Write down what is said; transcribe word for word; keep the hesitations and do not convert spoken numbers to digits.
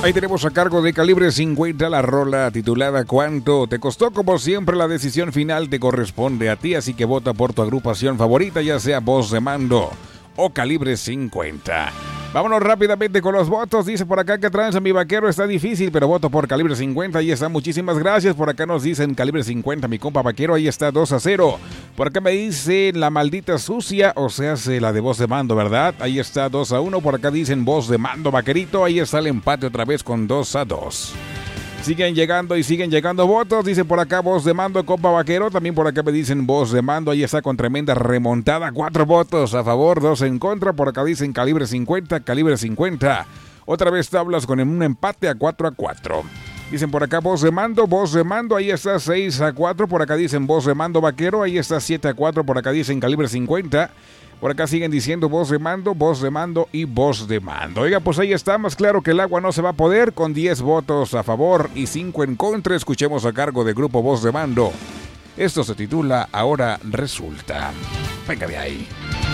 Ahí tenemos a cargo de Calibre cincuenta la rola titulada ¿Cuánto te costó? Como siempre, la decisión final te corresponde a ti, así que vota por tu agrupación favorita, ya sea Voz de Mando o Calibre cincuenta. Vámonos rápidamente con los votos. Dice por acá que tranza mi vaquero, está difícil, pero voto por Calibre cincuenta. Ahí está, muchísimas gracias. Por acá nos dicen Calibre cincuenta, mi compa vaquero, ahí está dos a cero. Por acá me dicen La Maldita Sucia, o sea, se la de Voz de Mando, ¿verdad? Ahí está dos a uno. Por acá dicen Voz de Mando, vaquerito. Ahí está el empate otra vez con dos a dos. Siguen llegando y siguen llegando votos. Dice por acá Voz de Mando, compa vaquero. También por acá me dicen Voz de Mando. Ahí está con tremenda remontada. Cuatro votos a favor, dos en contra. Por acá dicen Calibre cincuenta, Calibre cincuenta. Otra vez tablas con un empate a cuatro a cuatro. Dicen por acá Voz de Mando, Voz de Mando. Ahí está seis a cuatro. Por acá dicen Voz de Mando vaquero. Ahí está siete a cuatro. Por acá dicen Calibre cincuenta. Por acá siguen diciendo Voz de Mando, Voz de Mando y Voz de Mando. Oiga, pues ahí está, más claro que el agua no se va a poder, con diez votos a favor y cinco en contra. Escuchemos a cargo del grupo Voz de Mando. Esto se titula Ahora Resulta. Venga de ahí.